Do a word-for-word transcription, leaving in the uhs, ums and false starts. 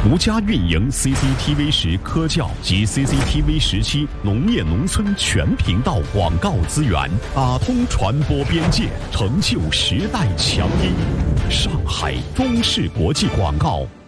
独家运营 C C T V 十科教及 C C T V 十七农业农村全频道广告资源，打通传播边界，成就时代强音。上海中视国际广告